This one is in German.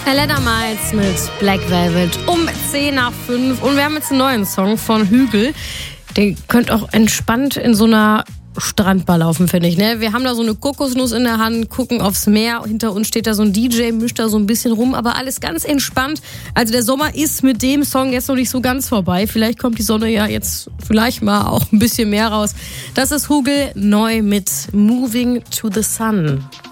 Helena Miles mit Black Velvet um 5:10. Und wir haben jetzt einen neuen Song von Hügel. Der könnte auch entspannt in so einer Strandbar laufen, finde ich. Ne? Wir haben da so eine Kokosnuss in der Hand, gucken aufs Meer. Hinter uns steht da so ein DJ, mischt da so ein bisschen rum, aber alles ganz entspannt. Also der Sommer ist mit dem Song jetzt noch nicht so ganz vorbei. Vielleicht kommt die Sonne ja jetzt vielleicht mal auch ein bisschen mehr raus. Das ist Hügel neu mit Moving to the Sun.